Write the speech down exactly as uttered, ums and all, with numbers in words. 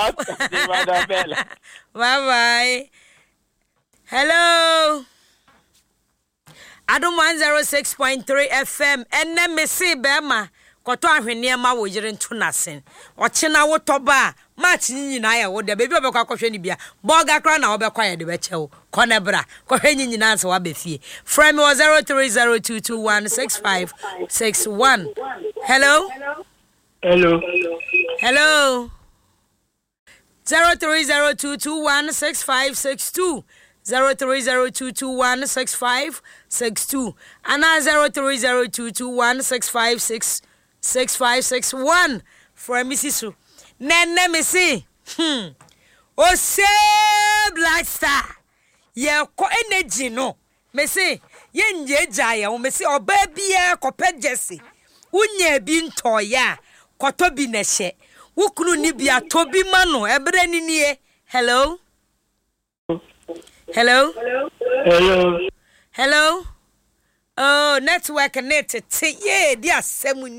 Bye bye. Hello. Adum one oh six point three F M. Enne me see bema. Koto ahwene ma wo yire nto nasen. Ochina wo toba. Match nyina ya wo de baby obekwa kohwe ni bia. Boga kra na obekwa ye de bechewo. Konebra. Kohwe nyina nse wa befie. Frame was zero three zero two two one six five six one. Hello. Hello. Hello. zero three zero two two one six five six two. zero three zero two two one six five six two. Ana zero three zero two two one six five six six five six one. For Missus Su. Nene Missy. Hmm. O say Black Star. Ye ko energy no. Missy. Ye nje jaya. O Missy o baby ye ko pe Jesse. Unye bi nto ya. Koto bi neshe. Ukunu ni bia tobi mano. Ebre ni niye. Hello. Hello. Hello. Hello. Oh, network net. Ye dia semu.